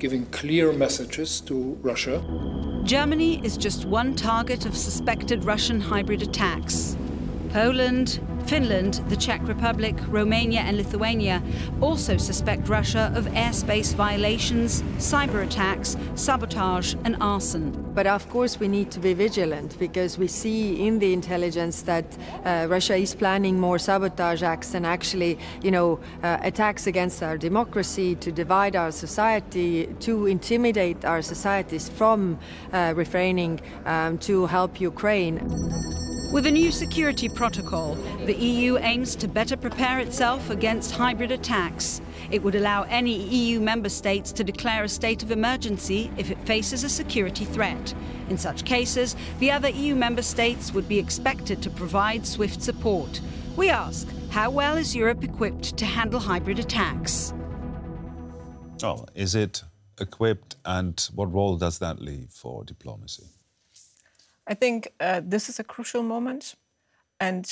giving clear messages to Russia. Germany is just one target of suspected Russian hybrid attacks. Poland, Finland, the Czech Republic, Romania and Lithuania also suspect Russia of airspace violations, cyber attacks, sabotage and arson. But of course we need to be vigilant, because we see in the intelligence that Russia is planning more sabotage acts and actually, attacks against our democracy, to divide our society, to intimidate our societies from refraining to help Ukraine. With a new security protocol, the EU aims to better prepare itself against hybrid attacks. It would allow any EU member states to declare a state of emergency if it faces a security threat. In such cases, the other EU member states would be expected to provide swift support. We ask, how well is Europe equipped to handle hybrid attacks? Oh, is it equipped, and what role does that leave for diplomacy? I think this is a crucial moment, and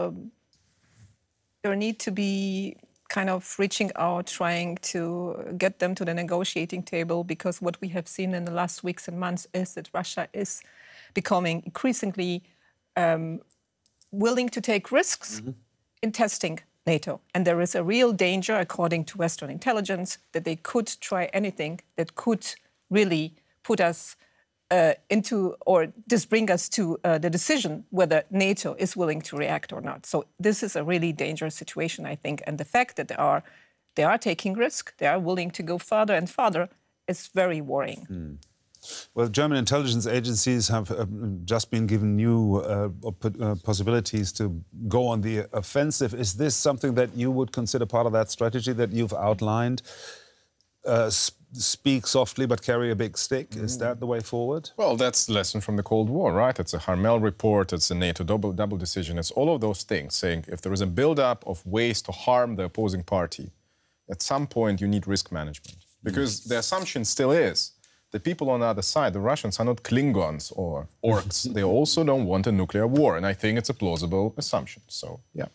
there need to be kind of reaching out, trying to get them to the negotiating table, because what we have seen in the last weeks and months is that Russia is becoming increasingly willing to take risks in testing NATO. And there is a real danger, according to Western intelligence, that they could try anything that could really put us into, or just bring us to the decision whether NATO is willing to react or not. So this is a really dangerous situation, I think. And the fact that they are taking risk, they are willing to go farther and farther, is very worrying. Well, German intelligence agencies have just been given new possibilities to go on the offensive. Is this something that you would consider part of that strategy that you've outlined? Speak softly but carry a big stick. Is that the way forward? Well, that's the lesson from the Cold War, right? It's a Harmel report, it's a NATO double decision. It's all of those things, saying if there is a build-up of ways to harm the opposing party, at some point you need risk management. Because the assumption still is the people on the other side, the Russians, are not Klingons or orcs. They also don't want a nuclear war, and I think it's a plausible assumption. So, yeah.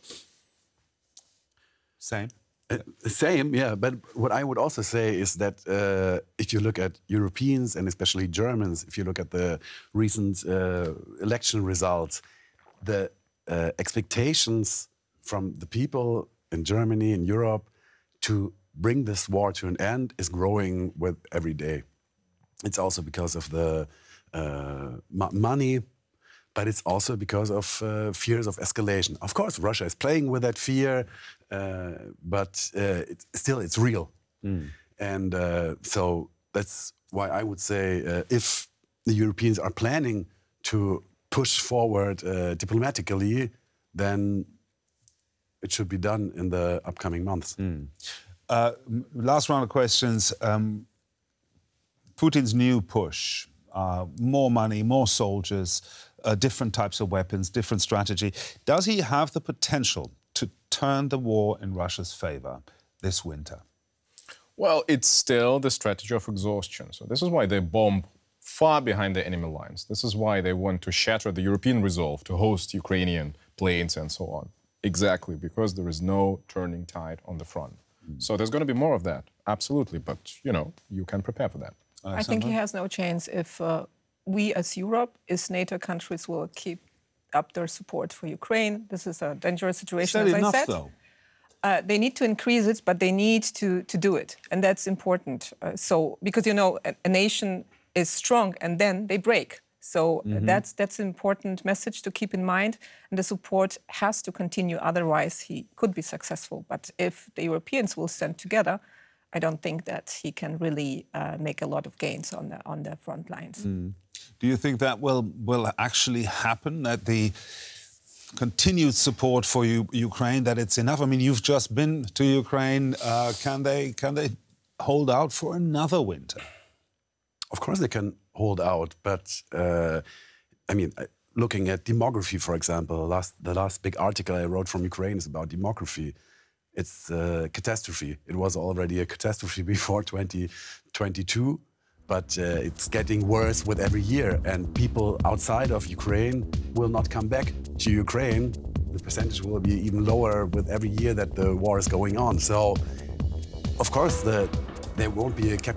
Same. Same, yeah. But what I would also say is that if you look at Europeans, and especially Germans, if you look at the recent election results, the expectations from the people in Germany, in Europe, to bring this war to an end is growing with every day. It's also because of the money, but it's also because of fears of escalation. Of course, Russia is playing with that fear, but it's real. And so that's why I would say if the Europeans are planning to push forward diplomatically, then it should be done in the upcoming months. Last round of questions. Putin's new push, more money, more soldiers, different types of weapons, different strategy. Does he have the potential to turn the war in Russia's favor this winter? Well, it's still the strategy of exhaustion. So this is why they bomb far behind the enemy lines. This is why they want to shatter the European resolve to host Ukrainian planes and so on. Exactly, because there is no turning tide on the front. So there's going to be more of that, absolutely. But, you can prepare for that. I think he has no chance if we as Europe, as NATO countries, will keep up their support for Ukraine. This is a dangerous situation, as I said. Though? They need to increase it, but they need to do it. And that's important. Because, a nation is strong and then they break. So that's an important message to keep in mind. And the support has to continue. Otherwise, he could be successful. But if the Europeans will stand together, I don't think that he can really make a lot of gains on the front lines. Do you think that will actually happen, that the continued support for Ukraine, that it's enough? I mean, you've just been to Ukraine. Can they hold out for another winter? Of course they can hold out, but looking at demography, for example, the last big article I wrote from Ukraine is about demography. It's a catastrophe. It was already a catastrophe before 2022, but it's getting worse with every year. And people outside of Ukraine will not come back to Ukraine. The percentage will be even lower with every year that the war is going on. So, of course, there won't be a